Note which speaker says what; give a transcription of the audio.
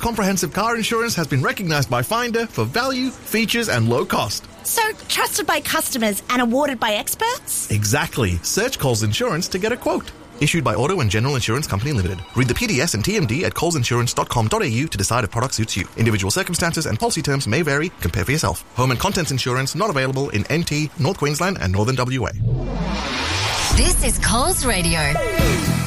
Speaker 1: comprehensive car insurance has been recognised by Finder for value, features and low cost.
Speaker 2: So, trusted by customers and awarded by experts?
Speaker 1: Exactly. Search Coles Insurance to get a quote. Issued by Auto and General Insurance Company Limited. Read the PDS and TMD at colesinsurance.com.au to decide if product suits you. Individual circumstances and policy terms may vary. Compare for yourself. Home and contents insurance not available in NT, North Queensland and Northern WA.
Speaker 3: This is Coles Radio.